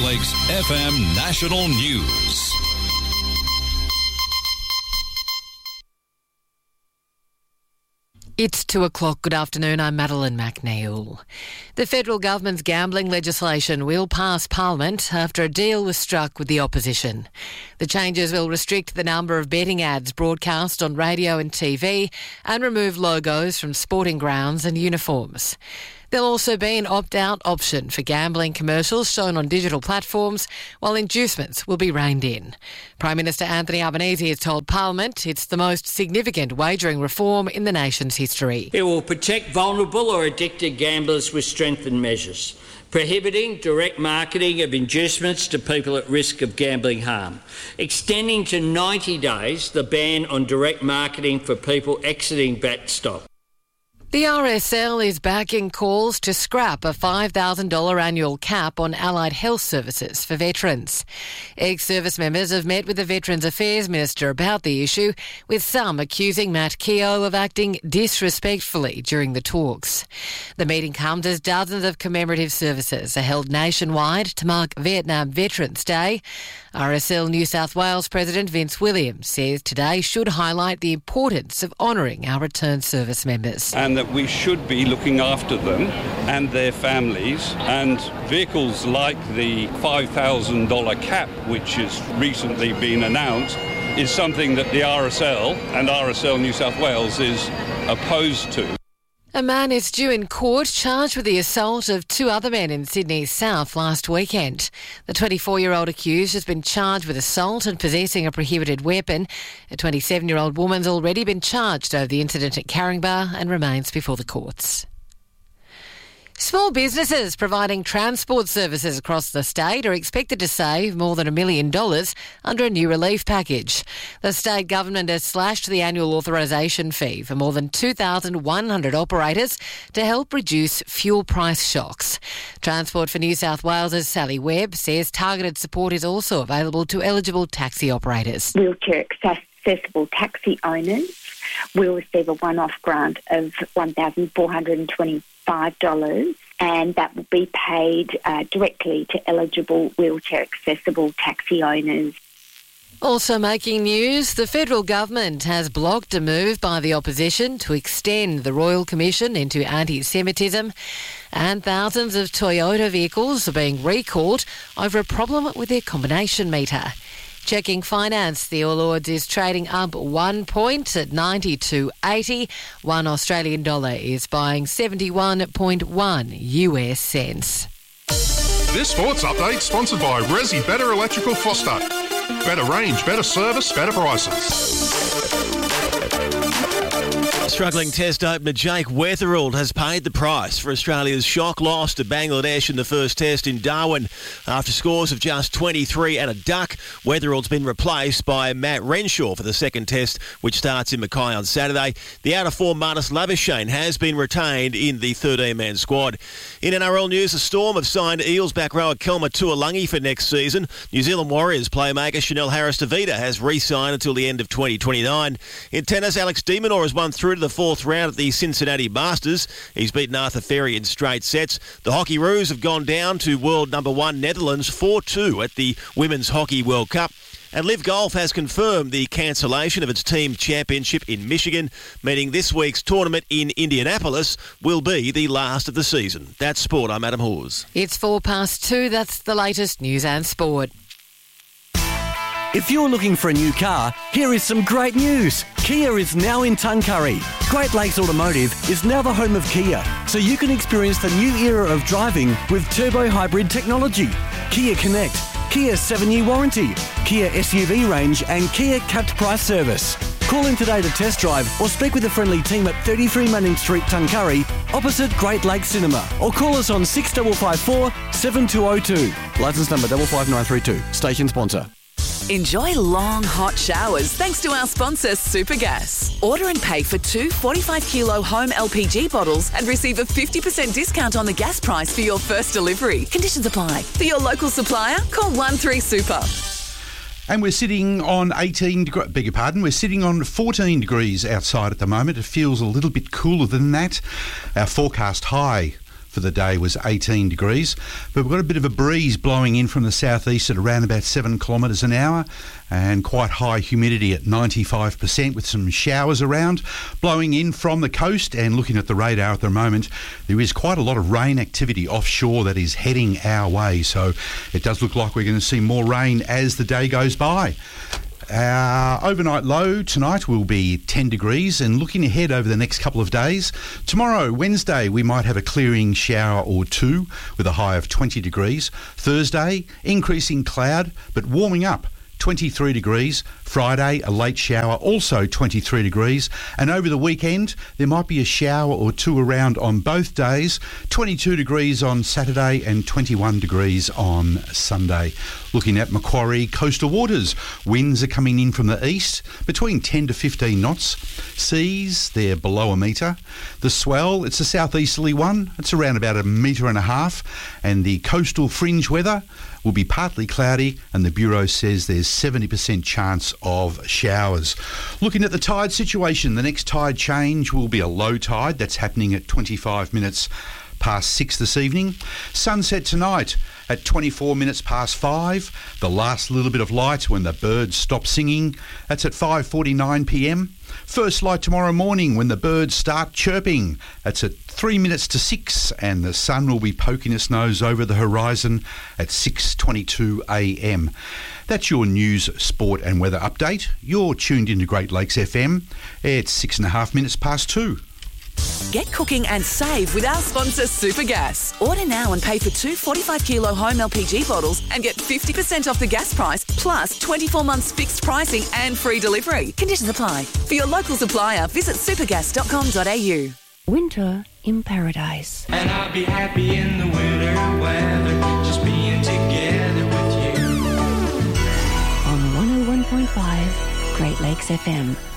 Lakes FM National News. It's 2:00. Good afternoon. I'm Madeline McNeil. The federal government's gambling legislation will pass Parliament after a deal was struck with the opposition. The changes will restrict the number of betting ads broadcast on radio and TV and remove logos from sporting grounds and uniforms. There'll also be an opt-out option for gambling commercials shown on digital platforms, while inducements will be reined in. Prime Minister Anthony Albanese has told Parliament it's the most significant wagering reform in the nation's history. It will protect vulnerable or addicted gamblers with strengthened measures, prohibiting direct marketing of inducements to people at risk of gambling harm, extending to 90 days the ban on direct marketing for people exiting bet stock. The RSL is backing calls to scrap a $5,000 annual cap on allied health services for veterans. Ex-service members have met with the Veterans Affairs Minister about the issue, with some accusing Matt Keogh of acting disrespectfully during the talks. The meeting comes as dozens of commemorative services are held nationwide to mark Vietnam Veterans Day. RSL New South Wales President Vince Williams says today should highlight the importance of honouring our returned service members. And that we should be looking after them and their families, and vehicles like the $5,000 cap, which has recently been announced, is something that the RSL and RSL New South Wales is opposed to. A man is due in court charged with the assault of two other men in Sydney's south last weekend. The 24-year-old accused has been charged with assault and possessing a prohibited weapon. A 27-year-old woman's already been charged over the incident at Caringbah and remains before the courts. Small businesses providing transport services across the state are expected to save more than $1 million under a new relief package. The state government has slashed the annual authorisation fee for more than 2,100 operators to help reduce fuel price shocks. Transport for New South Wales' Sally Webb says targeted support is also available to eligible taxi operators. Wheelchair accessible taxi owners will receive a one-off grant of $1,425, and that will be paid directly to eligible wheelchair accessible taxi owners. Also making news, the federal government has blocked a move by the opposition to extend the Royal Commission into anti-Semitism, and thousands of Toyota vehicles are being recalled over a problem with their combination meter. Checking finance, the All Ords is trading up 1 point at 92.80. $1 Australian dollar is buying 71.1 US cents. This sports update sponsored by Resi Better Electrical Foster. Better range, better service, better prices. Struggling Test opener Jake Weatherald has paid the price for Australia's shock loss to Bangladesh in the first Test in Darwin. After scores of just 23 and a duck, Weatherald's been replaced by Matt Renshaw for the second Test, which starts in Mackay on Saturday. The out-of-form Marnus Labuschagne has been retained in the 13-man squad. In NRL news, the Storm have signed Eels back rower Kelma Tuolangi for next season. New Zealand Warriors playmaker Chanel Harris-Tavita has re-signed until the end of 2029. In tennis, Alex de Minaur has won through to the fourth round at the Cincinnati Masters. He's beaten Arthur Ferry in straight sets. The Hockey Roos have gone down to world number 1 Netherlands 4-2 at the Women's Hockey World Cup. And Liv Golf has confirmed the cancellation of its team championship in Michigan, meaning this week's tournament in Indianapolis will be the last of the season. That's sport. I'm Adam Hawes. It's 2:04. That's the latest news and sport. If you're looking for a new car, here is some great news. Kia is now in Tuncurry. Great Lakes Automotive is now the home of Kia, so you can experience the new era of driving with turbo hybrid technology. Kia Connect, Kia 7-year warranty, Kia SUV range and Kia capped price service. Call in today to test drive or speak with a friendly team at 33 Manning Street, Tuncurry, opposite Great Lakes Cinema, or call us on 6554 7202. Licence number 55932. Station sponsor. Enjoy long, hot showers thanks to our sponsor, Supergas. Order and pay for 2 45-kilo home LPG bottles and receive a 50% discount on the gas price for your first delivery. Conditions apply. For your local supplier, call 13-SUPER. And we're sitting on we're sitting on 14 degrees outside at the moment. It feels a little bit cooler than that. Our forecast high for the day was 18 degrees. But we've got a bit of a breeze blowing in from the southeast at around about 7 kilometres an hour, and quite high humidity at 95% with some showers around. Blowing in from the coast, and looking at the radar at the moment, there is quite a lot of rain activity offshore that is heading our way. So it does look like we're going to see more rain as the day goes by. Our overnight low tonight will be 10 degrees, and looking ahead over the next couple of days, tomorrow, Wednesday, we might have a clearing shower or two with a high of 20 degrees. Thursday, increasing cloud but warming up, 23 degrees. Friday, a late shower, also 23 degrees. And over the weekend, there might be a shower or two around on both days. 22 degrees on Saturday and 21 degrees on Sunday. Looking at Macquarie coastal waters, winds are coming in from the east between 10 to 15 knots. Seas, they're below a metre. The swell, it's a southeasterly one. It's around about 1.5 metres. And the coastal fringe weather will be partly cloudy, and the Bureau says there's 70% chance of showers. Looking at the tide situation, the next tide change will be a low tide. That's happening at 25 minutes past 6 this evening. Sunset tonight at 24 minutes past 5. The last little bit of light when the birds stop singing. That's at 5:49 p.m. First light tomorrow morning when the birds start chirping. That's at 3 minutes to 6, and the sun will be poking its nose over the horizon at 6:22 a.m. That's your news, sport and weather update. You're tuned into Great Lakes FM. It's 6.5 minutes past 2. Get cooking and save with our sponsor Supergas. Order now and pay for 2 45-kilo home LPG bottles and get 50% off the gas price, plus 24 months fixed pricing and free delivery. Conditions apply. For your local supplier, visit supergas.com.au. Winter in paradise. And I'll be happy in the winter weather, just being together with you. On 101.5 Great Lakes FM.